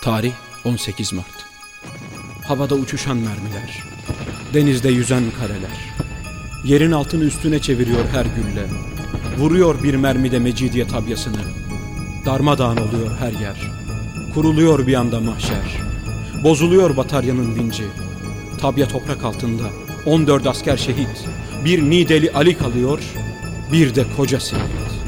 Tarih 18 Mart. Havada uçuşan mermiler, denizde yüzen kareler, yerin altını üstüne çeviriyor her gülle. Vuruyor bir mermide Mecidiye tabyasını. Darmadağın oluyor her yer. Kuruluyor bir anda mahşer. Bozuluyor bataryanın vinci. Tabya toprak altında 14 asker şehit. Bir Nideli Ali kalıyor, bir de koca Seyit.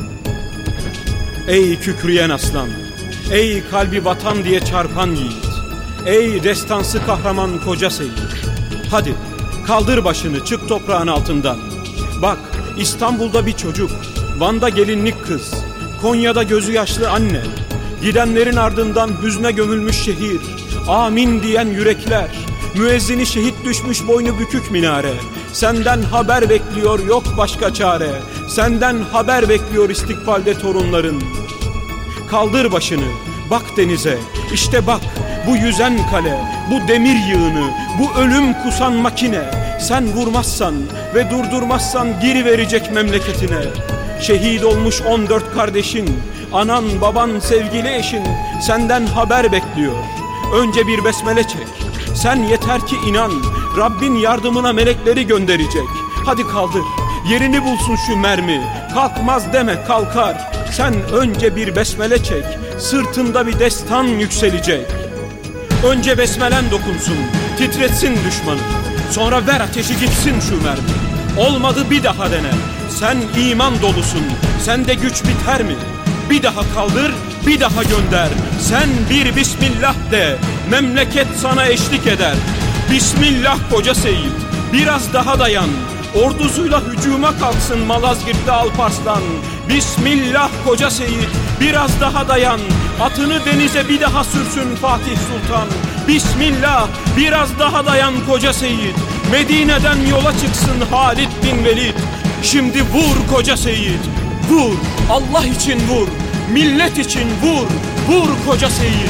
Ey kükreyen aslan, ey kalbi vatan diye çarpan yiğit, ey destansı kahraman koca Seyit. Hadi kaldır başını, çık toprağın altından. Bak, İstanbul'da bir çocuk, Van'da gelinlik kız, Konya'da gözü yaşlı anne. Gidenlerin ardından hüzne gömülmüş şehir, amin diyen yürekler. Müezzini şehit düşmüş boynu bükük minare. Senden haber bekliyor, yok başka çare. Senden haber bekliyor istikbalde torunların. Kaldır başını, bak denize, işte bak bu yüzen kale, bu demir yığını, bu ölüm kusan makine. Sen vurmazsan ve durdurmazsan geri verecek memleketine. Şehit olmuş 14 kardeşin, anan, baban, sevgili eşin senden haber bekliyor. Önce bir besmele çek. Sen yeter ki inan, Rabbin yardımına melekleri gönderecek. Hadi kaldır, yerini bulsun şu mermi. Kalkmaz deme, kalkar. Sen önce bir besmele çek, sırtında bir destan yükselecek. Önce besmelen dokunsun, titretsin düşmanı. Sonra ver ateşi gitsin şu mermi. Olmadı bir daha dene. Sen iman dolusun, sende güç biter mi? Bir daha kaldır, bir daha gönder. Sen bir Bismillah de, memleket sana eşlik eder. Bismillah koca Seyit, biraz daha dayan. Ordusuyla hücuma kalksın Malazgirt'te Alparslan. Bismillah koca Seyit, biraz daha dayan. Atını denize bir daha sürsün Fatih Sultan. Bismillah, biraz daha dayan koca Seyit. Medine'den yola çıksın Halid bin Velid. Şimdi vur koca Seyit, vur, Allah için vur, millet için vur, vur koca Seyit.